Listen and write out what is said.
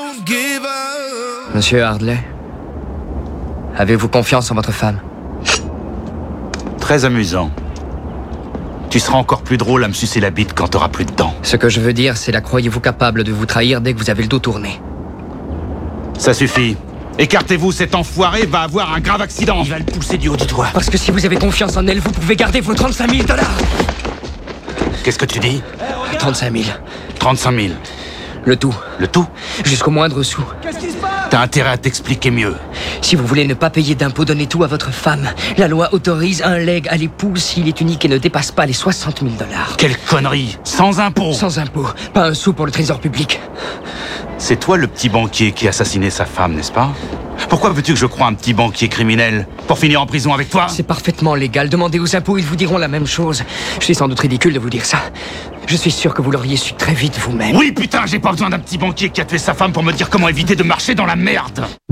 Monsieur Hardley, avez-vous confiance en votre femme? Très amusant. Tu seras encore plus drôle à me sucer la bite quand t'auras plus de dents. Ce que je veux dire, c'est la croyez-vous capable de vous trahir dès que vous avez le dos tourné? Ça suffit. Écartez-vous, cet enfoiré va avoir un grave accident. Il va le pousser du haut du toit. Parce que si vous avez confiance en elle, vous pouvez garder vos 35 000 $. Qu'est-ce que tu dis? 35 000. 35 000. Le tout. Le tout? Jusqu'au moindre sou. T'as intérêt à t'expliquer mieux. Si vous voulez ne pas payer d'impôts, donnez tout à votre femme. La loi autorise un legs à l'époux s'il est unique et ne dépasse pas les 60 000 $. Quelle connerie! Sans impôt! Sans impôts. Pas un sou pour le trésor public. C'est toi le petit banquier qui a assassiné sa femme, n'est-ce pas? Pourquoi veux-tu que je croie un petit banquier criminel? Pour finir en prison avec toi? C'est parfaitement légal. Demandez aux impôts, ils vous diront la même chose. Je suis sans doute ridicule de vous dire ça. Je suis sûr que vous l'auriez su très vite vous-même. Oui, putain, j'ai pas besoin d'un petit banquier qui a tué sa femme pour me dire comment éviter de marcher dans la merde!